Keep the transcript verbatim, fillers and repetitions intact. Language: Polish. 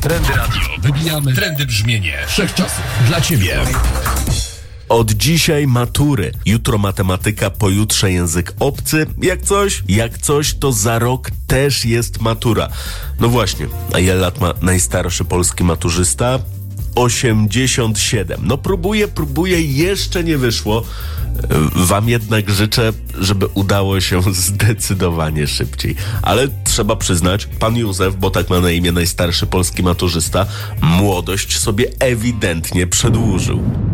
Trendy Radio. Wybijamy trendy brzmienie wszechczasów dla Ciebie. Od dzisiaj matury, jutro matematyka, pojutrze język obcy. Jak coś, jak coś, to za rok też jest matura. No właśnie, a ile lat ma najstarszy polski maturzysta? osiemdziesiąt siedem. No próbuję, próbuję, jeszcze nie wyszło. Wam jednak życzę, żeby udało się zdecydowanie szybciej. Ale trzeba przyznać, pan Józef, bo tak ma na imię najstarszy polski maturzysta, młodość sobie ewidentnie przedłużył.